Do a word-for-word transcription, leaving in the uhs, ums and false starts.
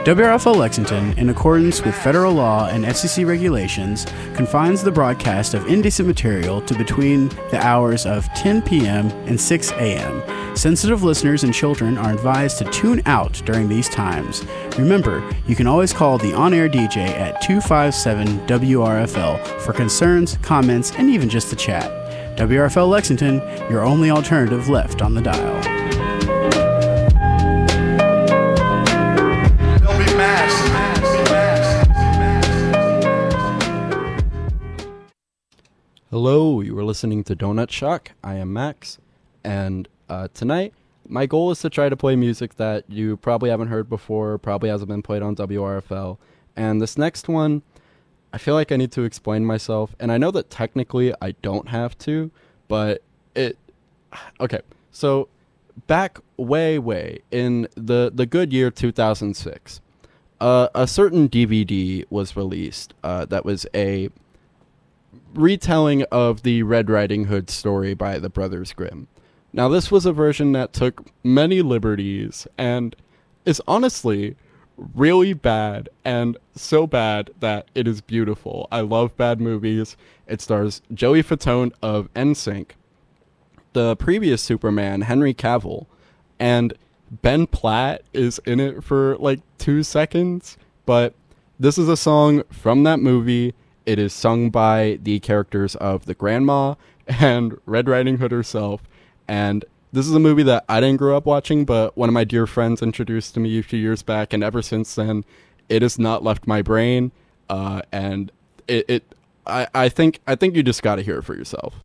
W R F L Lexington, in accordance with federal law and F C C regulations, confines the broadcast of indecent material to between the hours of ten p.m. and six a.m. Sensitive listeners and children are advised to tune out during these times. Remember, you can always call the on-air D J at two five seven W R F L for concerns, comments, and even just to chat. W R F L Lexington, your only alternative left on the dial. Hello, you are listening to Donut Shock. I am Max, and uh, tonight my goal is to try to play music that you probably haven't heard before, probably hasn't been played on W R F L. And this next one, I feel like I need to explain myself, and I know that technically I don't have to, but it... Okay, so back way, way in the, the good year two thousand six, uh, a certain D V D was released uh, that was a retelling of the Red Riding Hood story by the Brothers Grimm. Now, this was a version that took many liberties and is honestly really bad, and so bad that it is beautiful. I love bad movies. It stars Joey Fatone of N Sync, the previous Superman, Henry Cavill, and Ben Platt is in it for like two seconds, but this is a song from that movie. It is sung by the characters of the Grandma and Red Riding Hood herself. And this is a movie that I didn't grow up watching, but one of my dear friends introduced to me a few years back. And ever since then, it has not left my brain. Uh, and it, it I, I think I think you just got to hear it for yourself.